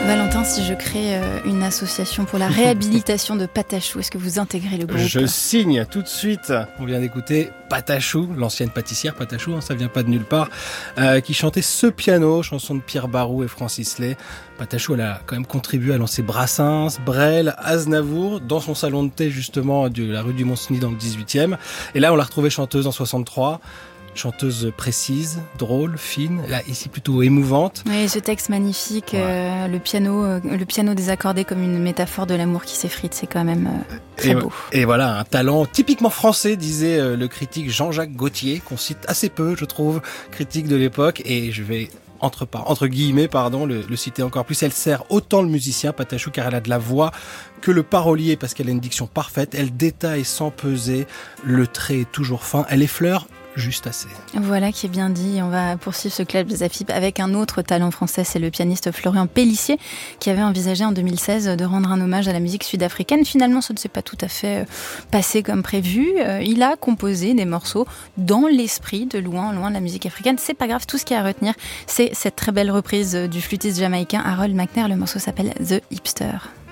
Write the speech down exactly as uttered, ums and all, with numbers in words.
Valentin, si je crée euh, une association pour la réhabilitation de Patachou, est-ce que vous intégrez le groupe ? Je signe tout de suite. On vient d'écouter Patachou, l'ancienne pâtissière Patachou, hein, ça vient pas de nulle part, euh, qui chantait Ce piano, chanson de Pierre Barou et Francis Lay. Patachou, elle a quand même contribué à lancer Brassens, Brel, Aznavour dans son salon de thé justement de la rue du Mont-Cenis dans le dix-huitième. Et là, on l'a retrouvée chanteuse en soixante-trois. Chanteuse précise, drôle, fine, là ici plutôt émouvante. Oui, ce texte magnifique, ouais. euh, le piano, euh, le piano désaccordé comme une métaphore de l'amour qui s'effrite, c'est quand même euh, très et, beau. Et voilà, un talent typiquement français, disait euh, le critique Jean-Jacques Gaultier, qu'on cite assez peu, je trouve, critique de l'époque, et je vais entre, entre guillemets, pardon, le, le citer encore plus. Elle sert autant le musicien, Patachou, car elle a de la voix, que le parolier, parce qu'elle a une diction parfaite. Elle détaille sans peser, le trait est toujours fin, elle effleure juste assez. Voilà qui est bien dit. On va poursuivre ce club des Zafip avec un autre talent français, c'est le pianiste Florian Pélissier qui avait envisagé en deux mille seize de rendre un hommage à la musique sud-africaine. Finalement, ça ne s'est pas tout à fait passé comme prévu. Il a composé des morceaux dans l'esprit de loin, loin de la musique africaine. C'est pas grave, tout ce qu'il y a à retenir, c'est cette très belle reprise du flûtiste jamaïcain Harold McNair. Le morceau s'appelle The Hipster.